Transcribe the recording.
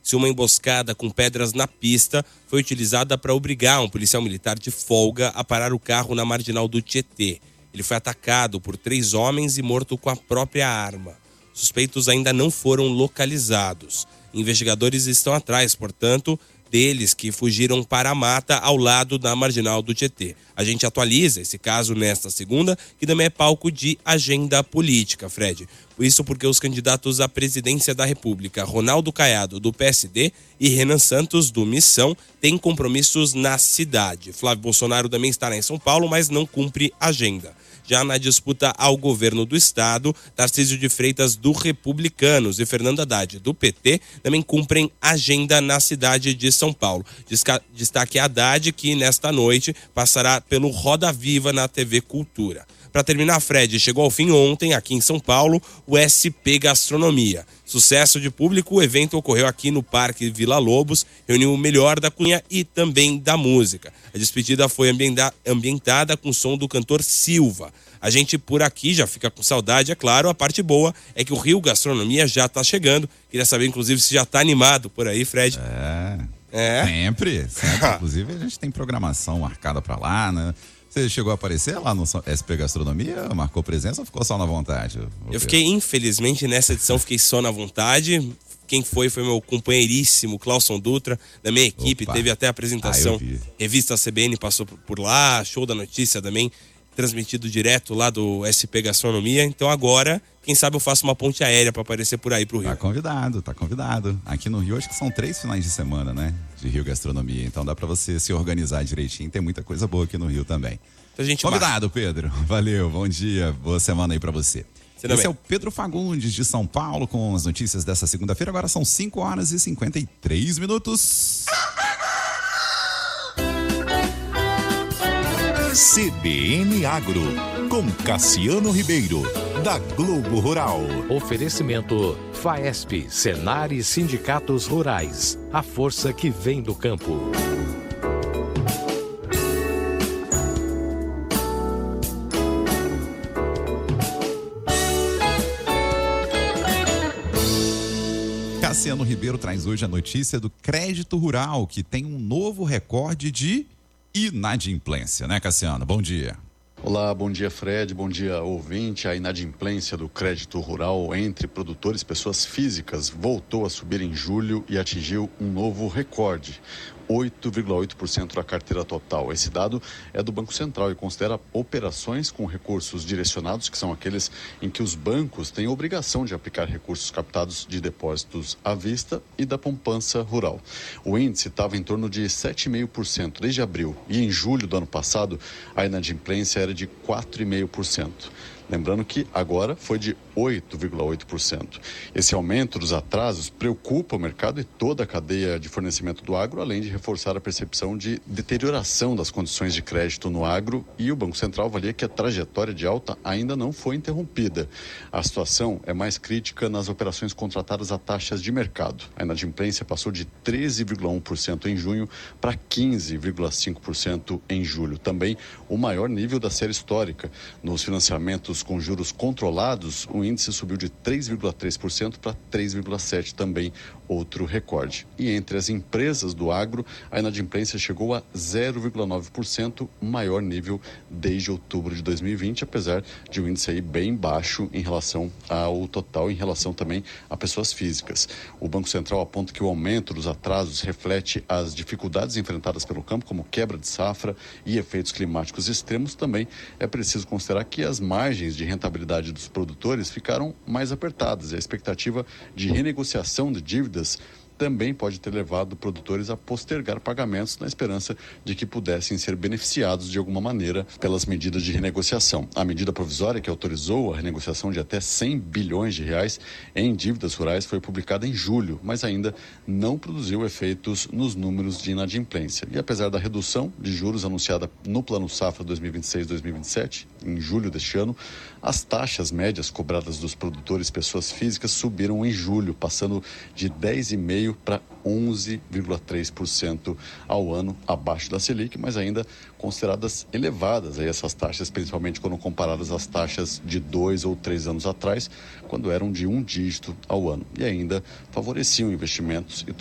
se uma emboscada com pedras na pista foi utilizada para obrigar um policial militar de folga a parar o carro na marginal do Tietê. Ele foi atacado por 3 homens e morto com a própria arma. Suspeitos ainda não foram localizados. Investigadores estão atrás, portanto, deles que fugiram para a mata ao lado da marginal do Tietê. A gente atualiza esse caso nesta segunda, que também é palco de agenda política, Fred. Isso porque os candidatos à presidência da República, Ronaldo Caiado, do PSD, e Renan Santos, do Missão, têm compromissos na cidade. Flávio Bolsonaro também estará em São Paulo, mas não cumpre agenda. Já na disputa ao governo do estado, Tarcísio de Freitas, do Republicanos, e Fernando Haddad, do PT, também cumprem agenda na cidade de São Paulo. Destaque Haddad, que nesta noite passará pelo Roda Viva na TV Cultura. Para terminar, Fred, chegou ao fim ontem, aqui em São Paulo, o SP Gastronomia. Sucesso de público, o evento ocorreu aqui no Parque Vila Lobos, reuniu o melhor da cunha e também da música. A despedida foi ambientada com o som do cantor Silva. A gente por aqui já fica com saudade, é claro. A parte boa é que o Rio Gastronomia já está chegando. Queria saber, inclusive, se já está animado por aí, Fred. Sempre. Inclusive, a gente tem programação marcada para lá, né? Você chegou a aparecer lá no SP Gastronomia? Marcou presença ou ficou só na vontade? Eu fiquei, infelizmente, nessa edição, fiquei só na vontade. Quem foi meu companheiríssimo Clauson Dutra, da minha equipe. Teve até a apresentação. Revista CBN passou por lá, Show da Notícia também, transmitido direto lá do SP Gastronomia. Então agora, quem sabe eu faço uma ponte aérea para aparecer por aí pro Rio. Tá convidado. Aqui no Rio acho que são 3 finais de semana, né? De Rio Gastronomia. Então dá para você se organizar direitinho. Tem muita coisa boa aqui no Rio também. Então, convidado, Pedro. Valeu, bom dia, boa semana aí para você. Esse é o Pedro Fagundes de São Paulo com as notícias dessa segunda-feira. Agora são 5h53. CBN Agro, com Cassiano Ribeiro, da Globo Rural. Oferecimento FAESP, Senar e Sindicatos Rurais. A força que vem do campo. Cassiano Ribeiro traz hoje a notícia do crédito rural, que tem um novo recorde de inadimplência, né, Cassiano? Bom dia. Olá, bom dia, Fred, bom dia, ouvinte. A inadimplência do crédito rural entre produtores e pessoas físicas voltou a subir em julho e atingiu um novo recorde, 8,8% da carteira total. Esse dado é do Banco Central e considera operações com recursos direcionados, que são aqueles em que os bancos têm obrigação de aplicar recursos captados de depósitos à vista e da poupança rural. O índice estava em torno de 7,5% desde abril e em julho do ano passado a inadimplência era de 4,5%. Lembrando que agora foi de 8,8%. Esse aumento dos atrasos preocupa o mercado e toda a cadeia de fornecimento do agro, além de reforçar a percepção de deterioração das condições de crédito no agro, e o Banco Central avalia que a trajetória de alta ainda não foi interrompida. A situação é mais crítica nas operações contratadas a taxas de mercado. A inadimplência passou de 13,1% em junho para 15,5% em julho. Também o maior nível da série histórica. Nos financiamentos com juros controlados, o índice subiu de 3,3% para 3,7%, também outro recorde. E entre as empresas do agro, a inadimplência chegou a 0,9%, maior nível desde outubro de 2020, apesar de um índice aí bem baixo em relação ao total, em relação também a pessoas físicas. O Banco Central aponta que o aumento dos atrasos reflete as dificuldades enfrentadas pelo campo, como quebra de safra e efeitos climáticos extremos. Também é preciso considerar que as margens de rentabilidade dos produtores ficaram mais apertadas e a expectativa de renegociação de dívidas também pode ter levado produtores a postergar pagamentos na esperança de que pudessem ser beneficiados de alguma maneira pelas medidas de renegociação. A medida provisória que autorizou a renegociação de até 100 bilhões de reais em dívidas rurais foi publicada em julho, mas ainda não produziu efeitos nos números de inadimplência. E apesar da redução de juros anunciada no Plano Safra 2026-2027, em julho deste ano, as taxas médias cobradas dos produtores pessoas físicas subiram em julho, passando de 10,5% para 11,3% ao ano, abaixo da Selic, mas ainda consideradas elevadas aí essas taxas, principalmente quando comparadas às taxas de 2 ou 3 anos atrás, quando eram de 1 dígito ao ano, e ainda favoreciam investimentos e